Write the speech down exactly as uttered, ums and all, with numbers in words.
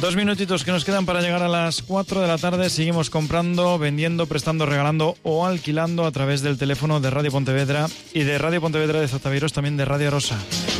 Dos minutitos que nos quedan para llegar a las cuatro de la tarde. Seguimos comprando, vendiendo, prestando, regalando o alquilando a través del teléfono de Radio Pontevedra y de Radio Pontevedra de Zotaviros, también de Radio Arosa.